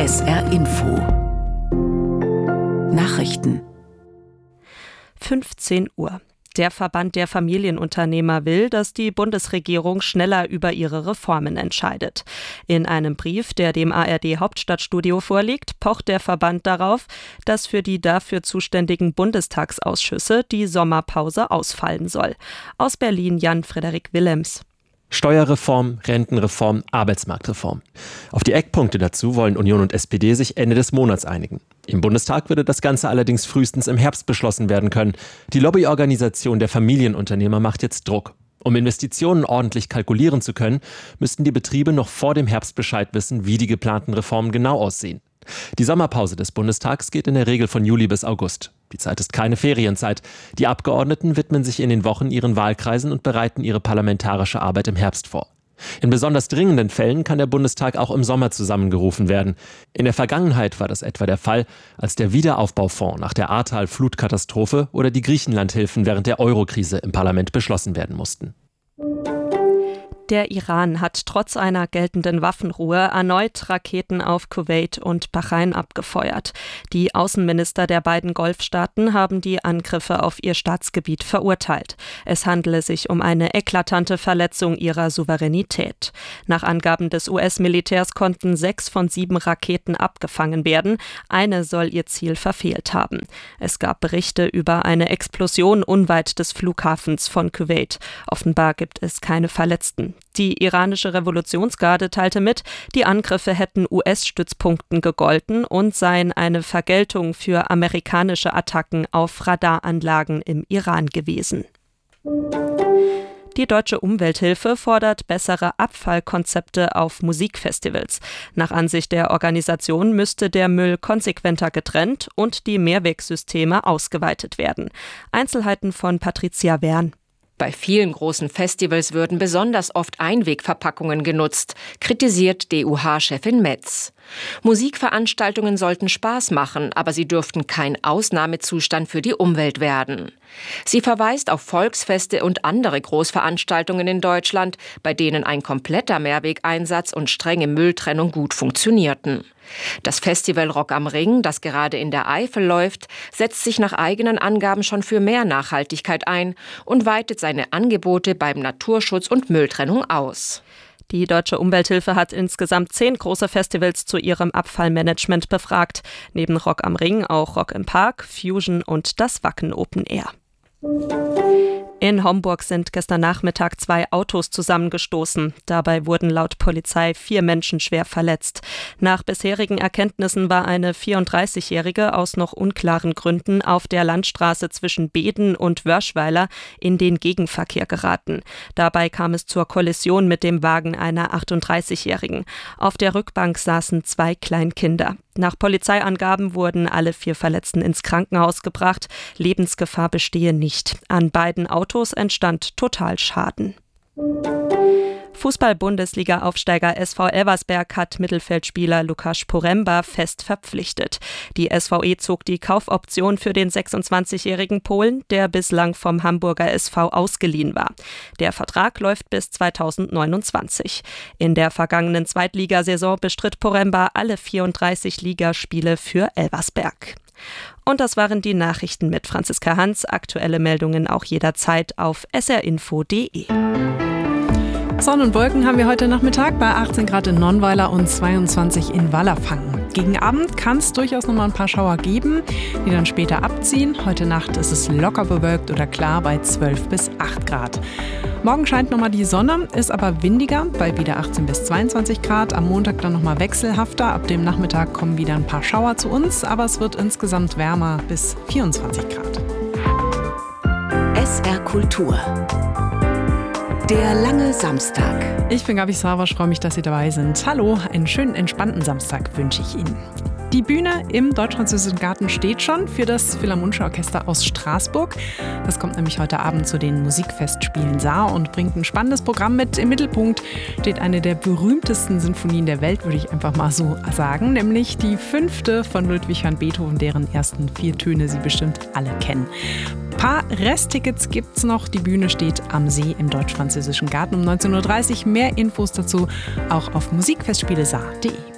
SR Info Nachrichten 15 Uhr. Der Verband der Familienunternehmer will, dass die Bundesregierung schneller über ihre Reformen entscheidet. In einem Brief, der dem ARD-Hauptstadtstudio vorliegt, pocht der Verband darauf, dass für die dafür zuständigen Bundestagsausschüsse die Sommerpause ausfallen soll. Aus Berlin Jan-Frederik Willems. Steuerreform, Rentenreform, Arbeitsmarktreform. Auf die Eckpunkte dazu wollen Union und SPD sich Ende des Monats einigen. Im Bundestag würde das Ganze allerdings frühestens im Herbst beschlossen werden können. Die Lobbyorganisation der Familienunternehmer macht jetzt Druck. Um Investitionen ordentlich kalkulieren zu können, müssten die Betriebe noch vor dem Herbst Bescheid wissen, wie die geplanten Reformen genau aussehen. Die Sommerpause des Bundestags geht in der Regel von Juli bis August. Die Zeit ist keine Ferienzeit. Die Abgeordneten widmen sich in den Wochen ihren Wahlkreisen und bereiten ihre parlamentarische Arbeit im Herbst vor. In besonders dringenden Fällen kann der Bundestag auch im Sommer zusammengerufen werden. In der Vergangenheit war das etwa der Fall, als der Wiederaufbaufonds nach der Ahrtal-Flutkatastrophe oder die Griechenlandhilfen während der Eurokrise im Parlament beschlossen werden mussten. Der Iran hat trotz einer geltenden Waffenruhe erneut Raketen auf Kuwait und Bahrain abgefeuert. Die Außenminister der beiden Golfstaaten haben die Angriffe auf ihr Staatsgebiet verurteilt. Es handele sich um eine eklatante Verletzung ihrer Souveränität. Nach Angaben des US-Militärs konnten 6 von 7 Raketen abgefangen werden. Eine soll ihr Ziel verfehlt haben. Es gab Berichte über eine Explosion unweit des Flughafens von Kuwait. Offenbar gibt es keine Verletzten. Die iranische Revolutionsgarde teilte mit, die Angriffe hätten US-Stützpunkten gegolten und seien eine Vergeltung für amerikanische Attacken auf Radaranlagen im Iran gewesen. Die Deutsche Umwelthilfe fordert bessere Abfallkonzepte auf Musikfestivals. Nach Ansicht der Organisation müsste der Müll konsequenter getrennt und die Mehrwegsysteme ausgeweitet werden. Einzelheiten von Patricia Wern. Bei vielen großen Festivals würden besonders oft Einwegverpackungen genutzt, kritisiert DUH-Chefin Metz. Musikveranstaltungen sollten Spaß machen, aber sie dürften kein Ausnahmezustand für die Umwelt werden. Sie verweist auf Volksfeste und andere Großveranstaltungen in Deutschland, bei denen ein kompletter Mehrwegeinsatz und strenge Mülltrennung gut funktionierten. Das Festival Rock am Ring, das gerade in der Eifel läuft, setzt sich nach eigenen Angaben schon für mehr Nachhaltigkeit ein und weitet seine Angebote beim Naturschutz und Mülltrennung aus. Die Deutsche Umwelthilfe hat insgesamt 10 große Festivals zu ihrem Abfallmanagement befragt. Neben Rock am Ring auch Rock im Park, Fusion und das Wacken Open Air. In Homburg sind gestern Nachmittag 2 Autos zusammengestoßen. Dabei wurden laut Polizei 4 Menschen schwer verletzt. Nach bisherigen Erkenntnissen war eine 34-Jährige aus noch unklaren Gründen auf der Landstraße zwischen Beeden und Wörschweiler in den Gegenverkehr geraten. Dabei kam es zur Kollision mit dem Wagen einer 38-Jährigen. Auf der Rückbank saßen 2 Kleinkinder. Nach Polizeiangaben wurden alle 4 Verletzten ins Krankenhaus gebracht. Lebensgefahr bestehe nicht. An beiden Autos entstand Totalschaden. Fußball-Bundesliga-Aufsteiger SV Elversberg hat Mittelfeldspieler Lukasz Poręba fest verpflichtet. Die SVE zog die Kaufoption für den 26-jährigen Polen, der bislang vom Hamburger SV ausgeliehen war. Der Vertrag läuft bis 2029. In der vergangenen Zweitligasaison bestritt Poręba alle 34 Ligaspiele für Elversberg. Und das waren die Nachrichten mit Franziska Hans. Aktuelle Meldungen auch jederzeit auf srinfo.de. Sonne und Wolken haben wir heute Nachmittag bei 18 Grad in Nonnweiler und 22 in Wallerfangen. Gegen Abend kann es durchaus noch mal ein paar Schauer geben, die dann später abziehen. Heute Nacht ist es locker bewölkt oder klar bei 12 bis 8 Grad. Morgen scheint nochmal die Sonne, ist aber windiger bei wieder 18 bis 22 Grad. Am Montag dann nochmal wechselhafter. Ab dem Nachmittag kommen wieder ein paar Schauer zu uns, aber es wird insgesamt wärmer bis 24 Grad. SR Kultur. Der lange Samstag. Ich bin Gabi Savasch, freue mich, dass Sie dabei sind. Hallo, einen schönen, entspannten Samstag wünsche ich Ihnen. Die Bühne im Deutsch-Französischen Garten steht schon für das Philharmonische Orchester aus Straßburg. Das kommt nämlich heute Abend zu den Musikfestspielen Saar und bringt ein spannendes Programm mit. Im Mittelpunkt steht eine der berühmtesten Sinfonien der Welt, würde ich einfach mal so sagen, nämlich die 5. von Ludwig van Beethoven, deren ersten 4 Töne Sie bestimmt alle kennen. Ein paar Resttickets gibt's noch. Die Bühne steht am See im Deutsch-Französischen Garten um 19.30 Uhr. Mehr Infos dazu auch auf musikfestspielesaar.de.